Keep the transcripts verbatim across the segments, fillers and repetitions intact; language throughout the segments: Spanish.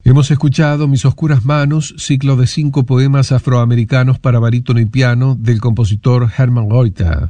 Hemos escuchado Mis oscuras manos, ciclo de cinco poemas afroamericanos para barítono y piano del compositor Herman Reuter.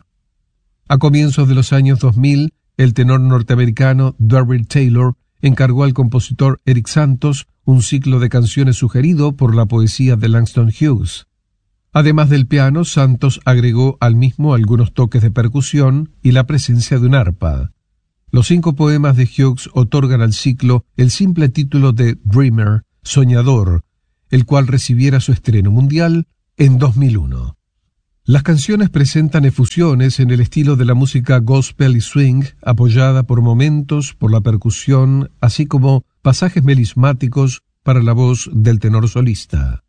A comienzos de los años dos mil, el tenor norteamericano Darryl Taylor encargó al compositor Eric Santos un ciclo de canciones sugerido por la poesía de Langston Hughes. Además del piano, Santos agregó al mismo algunos toques de percusión y la presencia de un arpa. Los cinco poemas de Hughes otorgan al ciclo el simple título de Dreamer, Soñador, el cual recibiera su estreno mundial en dos mil uno. Las canciones presentan efusiones en el estilo de la música gospel y swing, apoyada por momentos por la percusión, así como pasajes melismáticos para la voz del tenor solista.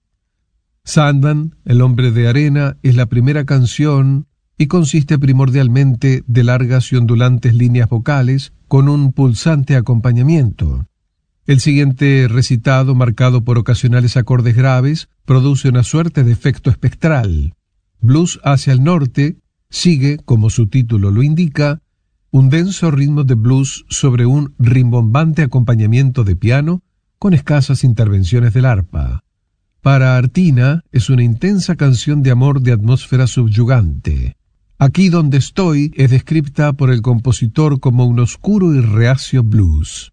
Sandman, el hombre de arena, es la primera canción y consiste primordialmente de largas y ondulantes líneas vocales con un pulsante acompañamiento. El siguiente recitado, marcado por ocasionales acordes graves, produce una suerte de efecto espectral. Blues hacia el norte sigue, como su título lo indica, un denso ritmo de blues sobre un rimbombante acompañamiento de piano con escasas intervenciones del arpa. Para Artina es una intensa canción de amor de atmósfera subyugante. Aquí donde estoy es descrita por el compositor como un oscuro y reacio blues.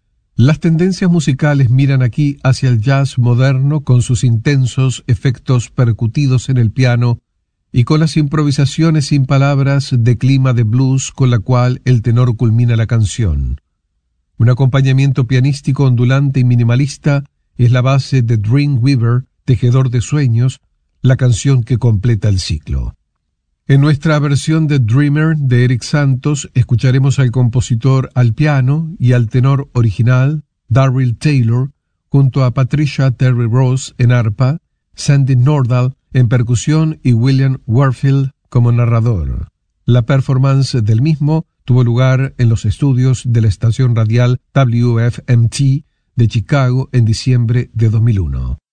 Las tendencias musicales miran aquí hacia el jazz moderno con sus intensos efectos percutidos en el piano y con las improvisaciones sin palabras de clima de blues con la cual el tenor culmina la canción. Un acompañamiento pianístico ondulante y minimalista es la base de Dreamweaver, Tejedor de Sueños, la canción que completa el ciclo. En nuestra versión de Dreamer de Eric Santos escucharemos al compositor al piano y al tenor original, Darryl Taylor, junto a Patricia Terry Ross en arpa, Sandy Nordahl en percusión y William Warfield como narrador. La performance del mismo tuvo lugar en los estudios de la estación radial W F M T de Chicago en diciembre de dos mil uno.